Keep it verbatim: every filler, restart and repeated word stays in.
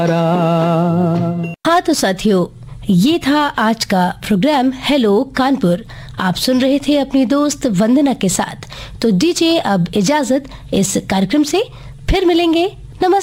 हाँ तो साथियों, ये था आज का प्रोग्राम हेलो कानपुर। आप सुन रहे थे अपनी दोस्त वंदना के साथ। तो दीजिए अब इजाजत इस कार्यक्रम से, फिर मिलेंगे। नमस्कार।